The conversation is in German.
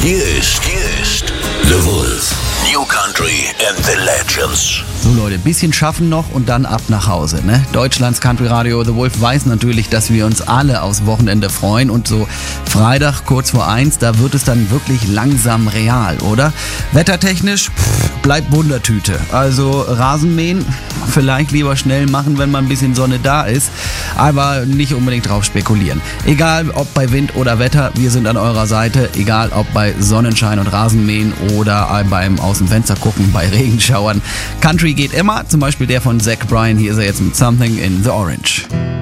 Hier ist The Wolf. New Country and the Legends. So Leute, bisschen schaffen noch und dann ab nach Hause, ne? Deutschlands Country Radio The Wolf weiß natürlich, dass wir uns alle aufs Wochenende freuen und so Freitag kurz vor 1, da wird es dann wirklich langsam real, oder? Wettertechnisch, bleibt Wundertüte. Also Rasenmähen, vielleicht lieber schnell machen, wenn mal ein bisschen Sonne da ist, aber nicht unbedingt drauf spekulieren. Egal ob bei Wind oder Wetter, wir sind an eurer Seite, egal ob bei Sonnenschein und Rasenmähen oder beim aus dem Fenster gucken bei Regenschauern. Country geht immer, zum Beispiel der von Zach Bryan, hier ist er jetzt mit Something in the Orange.